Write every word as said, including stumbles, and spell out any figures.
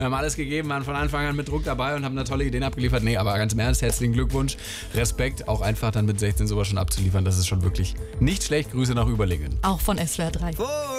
Wir haben alles gegeben, waren von Anfang an mit Druck dabei und haben da tolle Ideen abgeliefert. Nee, aber ganz im Ernst, herzlichen Glückwunsch. Respekt, auch einfach dann mit sechzehn sowas schon abzuliefern. Das ist schon wirklich nicht schlecht. Grüße nach Überlingen. Auch von S W R drei.